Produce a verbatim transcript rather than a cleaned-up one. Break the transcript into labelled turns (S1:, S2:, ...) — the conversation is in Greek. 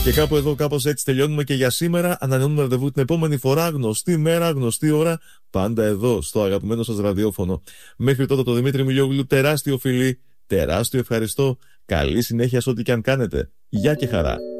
S1: Και κάπου εδώ, κάπως έτσι τελειώνουμε και για σήμερα. Ανανεώνουμε ραντεβού την επόμενη φορά, γνωστή μέρα, γνωστή ώρα, πάντα εδώ, στο αγαπημένο σας ραδιόφωνο. Μέχρι τότε το Δημήτρη Μιλιόγλου, τεράστιο φιλί, τεράστιο ευχαριστώ. Καλή συνέχεια σε ό,τι και αν κάνετε. Γεια και χαρά.